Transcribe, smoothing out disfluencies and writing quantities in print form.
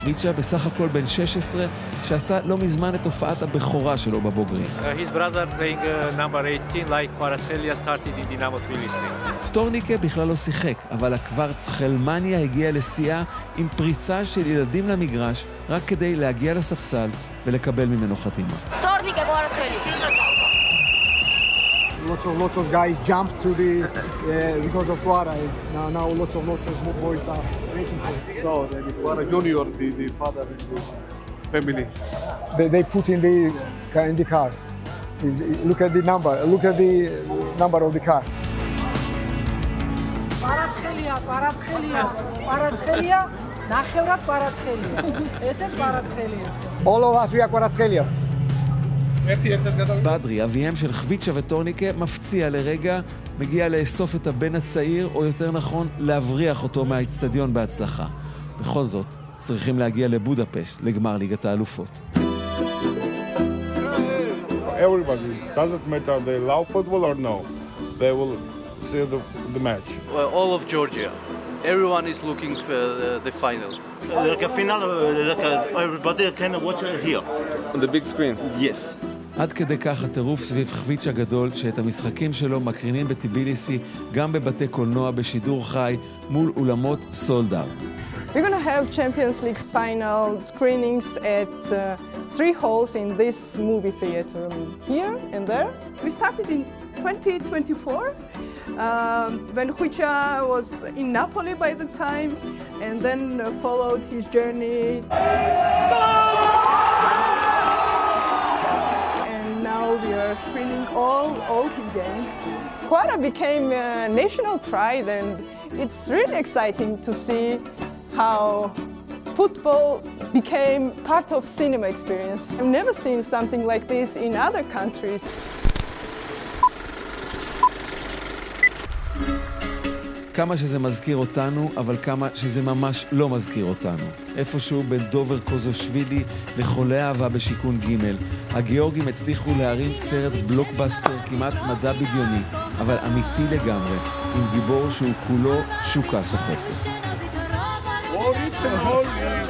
חביצ'ה בסך הכל בן 16 שעשה לא מזמן את הופעת הבכורה שלו בבוגרים. His brother playing number 18 like Kvaratskhelia started in Dinamo Tbilisi. טורניקה בכלל לא שיחק, אבל הקוורצחלמניה הגיעה לשיאה עם פריצה של ילדים למגרש רק כדי להגיע לספסל ולקבל ממנו חתימה. טורניקה קוורצחליה. Lots of guys jumped to the because of Quara. Now lots of boys are waiting for it. So the Quara Junior, the father in the family. They put in the car. Look at the number. Look at the number of the car. Kvaratskhelia. Nakhevrat Kvaratskhelia. Ese Kvaratskhelia. All of us we are Kvaratskhelia. בדרי, אביהם של חביצ'ה וטורניקה, מפציע לרגע, מגיע לאסוף את הבן הצעיר, או יותר נכון, להבריח אותו מהאצטדיון בהצלחה. בכל זאת, צריכים להגיע לבודפשט, לגמר ליגת האלופות. Everybody, doesn't matter they love football or no, they will see the match. All of Georgia, everyone is looking for the final. Like a final, everybody can watch here. On the big screen? Yes. עד כדי כך הטירוף סביב חביצ'ה גדול, שאת המשחקים שלו מקרינים בטיביליסי, גם בבתי קולנוע בשידור חי, מול אולמות סולד אאוט. We're going to have Champions League final screenings at 3 halls in this movie theater, here and there. We started in 2024 when Khvicha was in Napoli by the time, and then followed his journey. And now we are screening all his games. Quara became a national pride, and it's really exciting to see how football became part of cinema experience. I've never seen something like this in other countries. כמה שזה מזכיר אותנו, אבל כמה שזה ממש לא מזכיר אותנו. איפשהו בין דובר קוזושווילי לחולי אהבה בשיקון ג', הגיאורגים הצליחו להרים סרט בלוקבאסטר כמעט מדע בדיוני, אבל אמיתי לגמרי, עם גיבור שהוא כולו שוקה סוחפת.